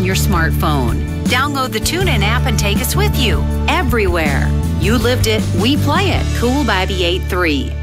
your smartphone. Download the TuneIn app and take us with you everywhere. You lived it, we play it. Cool Bobby 83.